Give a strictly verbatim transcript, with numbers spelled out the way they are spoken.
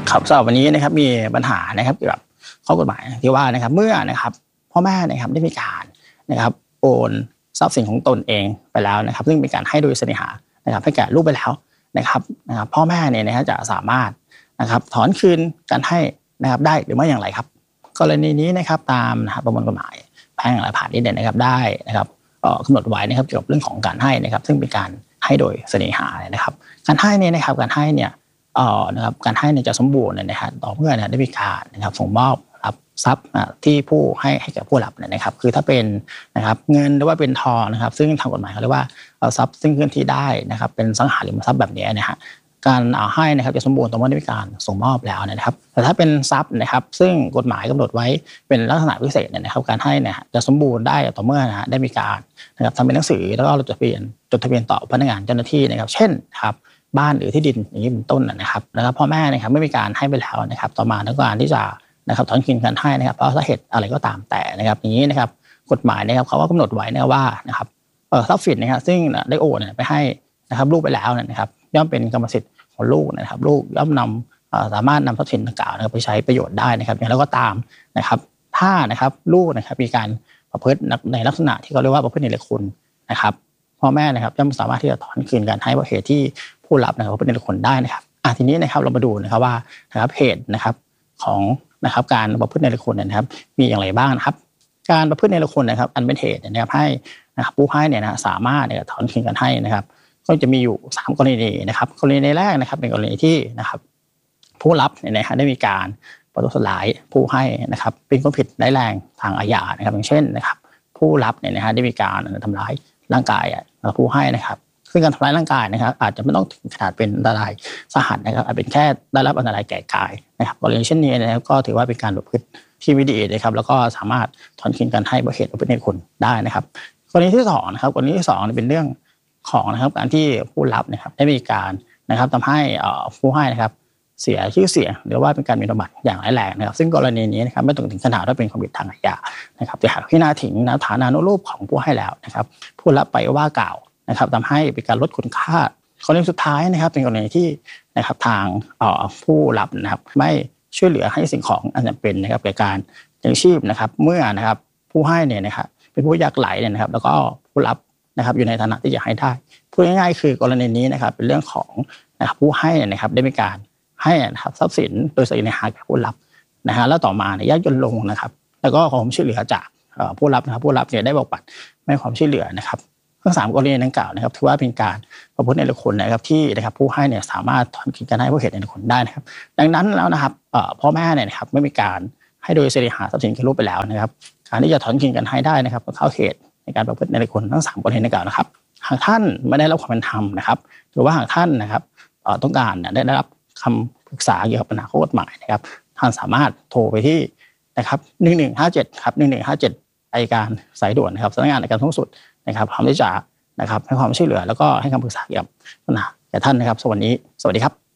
ครับสำหรับวันนี้นะครับมีปัญหานะครับเกี่ยวกับข้อกฎหมายที่ว่านะครับเมื่อนะครับพ่อแม่นะครับได้มีการนะครับโอนทรัพย์สินของตนเองไปแล้วนะครับซึ่งเป็นการให้โดยเสน่หานะครับให้แก่ลูกไปแล้วนะครับนะครับพ่อแม่เนี่ยนะฮะจะสามารถนะครับถอนคืนการให้นะครับได้หรือไม่อย่างไรครับกรณีนี้นะครับตามนะครับประมวลกฎหมายแพ่งและพาณิชย์เนี่ยนะครับได้นะครับเอ่อกำหนดไว้นะครับเกี่ยวกับเรื่องของการให้นะครับซึ่งเป็นการให้โดยเสน่หานะครับการให้เนี่ยนะครับการให้เนี่ยเอ่อนะครับการให้เนี่ยจะสมบูรณ์เนี่ยนะฮะต่อเมื่อเนี่ยได้มีการนะครับส่งมอบรับทรัพย์ที่ผู้ให้ให้แก่ผู้รับเนี่ยนะครับคือถ้าเป็นนะครับเงินหรือว่าเป็นทองนะครับซึ่งทางกฎหมายเขาเรียกว่าทรัพย์ซึ่งเคลื่อนที่ได้นะครับเป็นสังหาริมทรัพย์แบบนี้นะฮะการให้นะครับจะสมบูรณ์ต่อเมื่อได้มีการส่งมอบแล้วนะครับแต่ถ้าเป็นทรัพย์นะครับซึ่งกฎหมายกำหนดไว้เป็นลักษณะพิเศษเนี่ยนะครับการให้เนี่ยจะสมบูรณ์ได้ต่อเมื่อนะฮะได้มีการนะครับทำเป็นหนังสือแล้วก็จดทะเบียนจดทะเบียนต่อพนักงานเจ้าหน้าที่นะครับเช่นครับบ้านหรือที่ดินอย่างนี้เป็นต้นนะครับแล้วพ่อแม่นะครับไม่มีการให้ไปแล้วนะครับต่อมาต้องการที่จะนะครับถอนคืนการให้นะครับเพราะสาเหตุอะไรก็ตามแต่นะครับอย่างนี้นะครับกฎหมายนะครับเขาก็กำหนดไว้นะว่านะครับเอ่อทรัพย์สินนะครับซึ่งได้โอนไปให้นะครับลูกไปแล้วนะครับย่อมเป็นกรรมสิทธิ์ของลูกนะครับลูกย่อมนำสามารถนำทรัพย์สินดังกล่าวนะครับไปใช้ประโยชน์ได้นะครับอย่างไรก็ตามนะครับถ้านะครับลูกนะครับมีการประพฤติในลักษณะที่เขาเรียกว่าประพฤติในคุณนะครับพ่อแม่นะครับย่อมสามารถที่จะถอนคืนการให้เพราะเหตุที่ผู้รับนะครับประพฤติในคุณได้นะครับอ่ะทีนี้นะครับเรามาดูนะครับว่านะครับเหตุนะครับของนะครับการประพฤติในคุณนะครับมีอย่างไรบ้างนะครับการประพฤติในคุณนะครับอันเป็นเหตุนะครับให้นะครับผู้ให้เนี่ยนะสามารถเนี่ยถอนคืนการให้นะครับก็จะมีอยู่สามกรณีนะครับกรณีแรกนะครับเป็นกรณีที่นะครับผู้รับเนี่ยนะฮะได้มีการประทุษร้ายผู้ให้นะครับเป็นความผิดร้ายแรงทางอาญานะครับอย่างเช่นนะครับผู้รับเนี่ยนะฮะได้มีการทำร้ายร่างกายผู้ให้นะครับซึ่งการทำร้ายร่างกายนะครับอาจจะไม่ต้องถึงขนาดเป็นอันตรายสาหัสนะครับอาจเป็นแค่ได้รับอันตรายแก่กายนะครับกรณีเช่นนี้นะครับก็ถือว่าเป็นการประพฤติที่ไม่ดีนะครับแล้วก็สามารถถอนคืนการให้เพราะเหตุประพฤติในคุณได้นะครับกรณีที่สองนะครับกรณีที่สองเป็นเรื่องของนะครับการที่ผู้รับนะครับได้มีการนะครับทำให้ผู้ให้นะครับเสียชื่อเสียงหรือว่าเป็นการหมิ่นประมาทอย่างร้ายแรงนะครับซึ่งกรณีนี้นะครับไม่ต้องถึงขนาดว่าเป็นความผิดทางอาญานะครับแต่หากพิจารณาถึงฐานานุรูปของผู้ให้แล้วนะครับผู้รับไปว่ากล่าวนะครับทำให้เป็นการลดคุณค่ากรณีสุดท้ายนะครับเป็นกรณีที่นะครับทางผู้รับนะครับไม่ช่วยเหลือให้สิ่งของอันจำเป็นนะครับแก่การยังชีพนะครับเมื่อนะครับผู้ให้เนี่ยนะครับเป็นผู้ยากไร้เนี่ยนะครับแล้วก็ผู้รับนะครับอยู่ในฐานะที่จะให้ได้พูดง่ายๆคือกรณีนี้นะครับเป็นเรื่องของนะครับผู้ให้นะครับได้มีการให้นะครับทรัพย์สินโดยเสน่หาแก่ผู้รับนะฮะแล้วต่อมาเนี่ยยากจนลงนะครับแล้วก็ความช่วยเหลือจากผู้รับนะครับผู้รับเนี่ยได้บอกปัดไม่ความช่วยเหลือนะครับทั้งสามกรณีดังกล่าวนะครับถือว่าเป็นการประพฤติในคุณนะครับที่นะครับผู้ให้เนี่ยสามารถถอนคืนการให้เพราะเหตุในคุณได้นะครับดังนั้นแล้วนะครับพ่อแม่เนี่ยนะครับไม่มีการให้โดยเสน่หาทรัพย์สินแก่ลูกไปแล้วนะครับการที่จะถอนคืนการให้ได้นะครับเข้าเหตุในการประพฤติในคุณทั้งสามกรณีดังกล่าวนะครับหากท่านไม่ได้รับความเป็นธรรมนะครับหรือว่าหากท่านนะครับต้องการเนี่ยได้รับคำปรึกษาเกี่ยวกับปัญหาข้อกฎหมายนะครับท่านสามารถโทรไปที่นะครับหนึ่งหนึ่งห้าเจ็ดครับหนึ่งหนึ่งห้าเจ็ดอัยการสายด่วนนะครับสำนักงานอัยการสูงสุดนะครับพร้อมที่จะนะครับให้ความช่วยเหลือแล้วก็ให้คำปรึกษาเกี่ยวกับปัญหาแก่ท่านนะครับสวัสดีสวัสดีครับ